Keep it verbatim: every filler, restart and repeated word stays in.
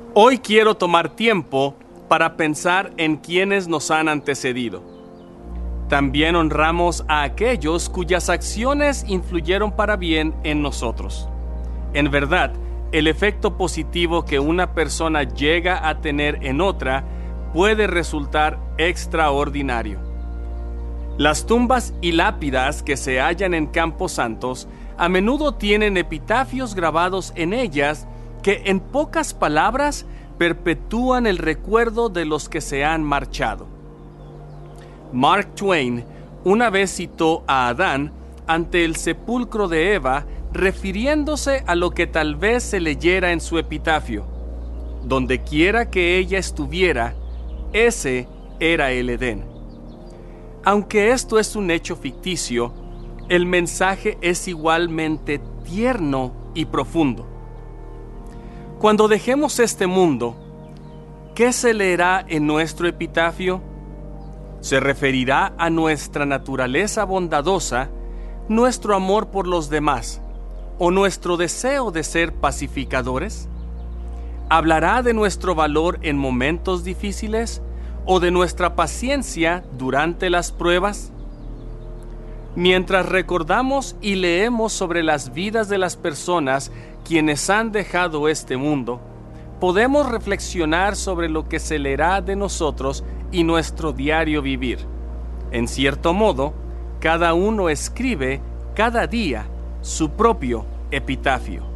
Hoy quiero tomar tiempo para pensar en quienes nos han antecedido. También honramos a aquellos cuyas acciones influyeron para bien en nosotros. En verdad, el efecto positivo que una persona llega a tener en otra puede resultar extraordinario. Las tumbas y lápidas que se hallan en campos santos a menudo tienen epitafios grabados en ellas que en pocas palabras perpetúan el recuerdo de los que se han marchado. Mark Twain una vez citó a Adán ante el sepulcro de Eva, refiriéndose a lo que tal vez se leyera en su epitafio: donde quiera que ella estuviera, ese era el Edén. Aunque esto es un hecho ficticio, el mensaje es igualmente tierno y profundo. Cuando dejemos este mundo, ¿qué se leerá en nuestro epitafio? ¿Se referirá a nuestra naturaleza bondadosa, nuestro amor por los demás o nuestro deseo de ser pacificadores? ¿Hablará de nuestro valor en momentos difíciles o de nuestra paciencia durante las pruebas? Mientras recordamos y leemos sobre las vidas de las personas quienes han dejado este mundo, podemos reflexionar sobre lo que se leerá de nosotros y nuestro diario vivir. En cierto modo, cada uno escribe cada día su propio epitafio.